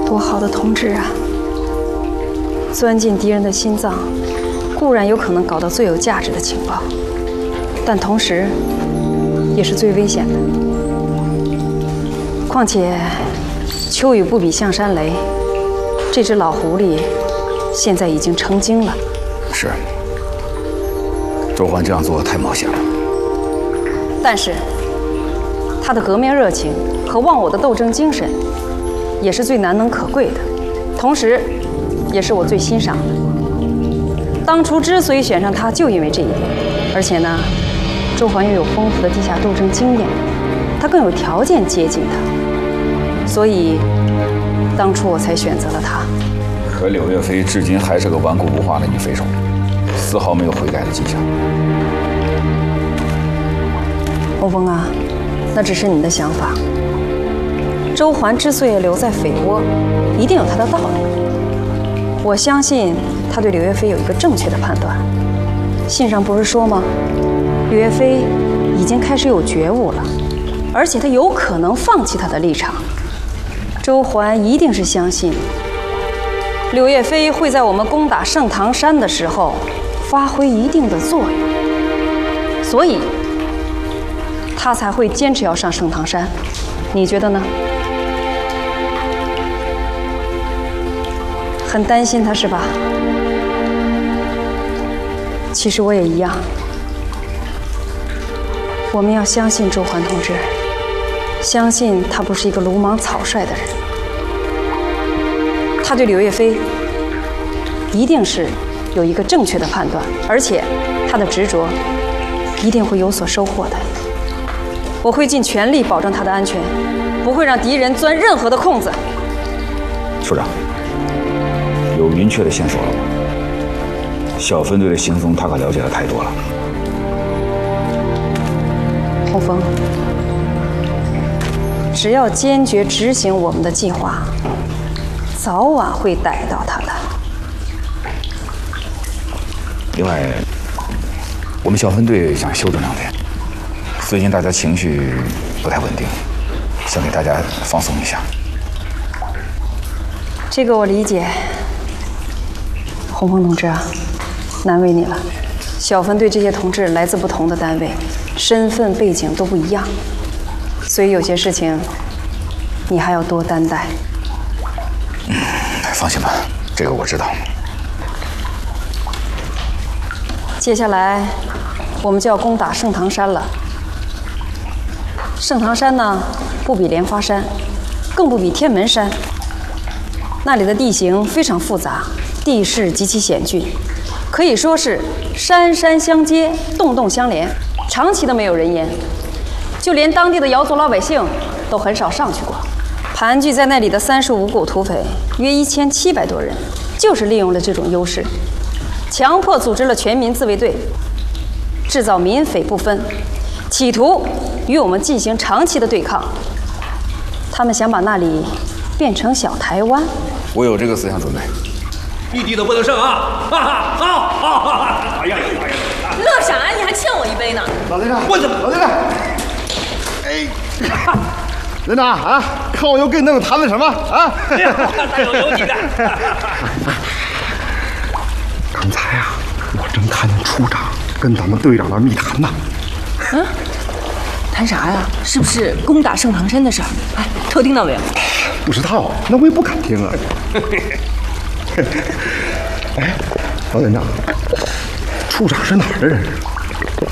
多好的同志啊！钻进敌人的心脏，固然有可能搞到最有价值的情报，但同时也是最危险的。况且，秋雨不比象山雷，这只老狐狸现在已经成精了。 是，周焕这样做太冒险了。 但是，他的革命热情和忘我的斗争精神，也是最难能可贵的，同时，也是我最欣赏的。当初之所以选上他，就因为这一点。而且呢，周桓又有丰富的地下斗争经验，他更有条件接近他，所以当初我才选择了他。 可柳岳飞至今还是个顽固不化的女匪首，丝毫没有悔改的迹象。 欧风啊，那只是你的想法。周桓之所以留在匪窝，一定有他的道理。我相信他对柳岳飞有一个正确的判断。信上不是说吗？柳岳飞已经开始有觉悟了，而且他有可能放弃他的立场。周桓一定是相信柳岳飞会在我们攻打盛唐山的时候发挥一定的作用，所以他才会坚持要上盛唐山。你觉得呢？很担心他是吧？其实我也一样。我们要相信周桓同志，相信他不是一个鲁莽草率的人。他对柳岳飞一定是有一个正确的判断，而且他的执着一定会有所收获的。我会尽全力保证他的安全，不会让敌人钻任何的空子。 处长，有明确的线索了吗？小分队的行踪，他可了解的太多了。 洪峰，只要坚决执行我们的计划，早晚会逮到他的。 另外，我们小分队想休整2天，最近大家情绪不太稳定，想给大家放松一下。 这个我理解，洪峰同志啊，难为你了。小分队这些同志来自不同的单位，身份背景都不一样，所以有些事情你还要多担待。 放心吧，这个我知道。 接下来我们就要攻打盛唐山了。盛唐山呢，不比莲花山，更不比天门山。那里的地形非常复杂，地势极其险峻，可以说是山山相接，洞洞相连，长期的没有人烟，就连当地的瑶族老百姓都很少上去过。盘踞在那里的35股土匪约1700多人，就是利用了这种优势，强迫组织了全民自卫队，制造民匪不分，企图与我们进行长期的对抗。他们想把那里变成小台湾。 我有这个思想准备。 一滴都不能剩啊！哈哈，好！哎呀！ 乐啥呀？你还欠我一杯呢！ 老队长， 我怎么？ 老队长，哎，队长啊，看我又跟你们谈的什么啊？ 哎呀，有你的。 刚才啊，我正看见处长跟咱们队长那密谈呢。 嗯，谈啥呀？是不是攻打盛唐山的事儿？哎，偷听到没有？ 不知道，那我也不敢听啊。哎，老队长，处长是哪儿的人啊？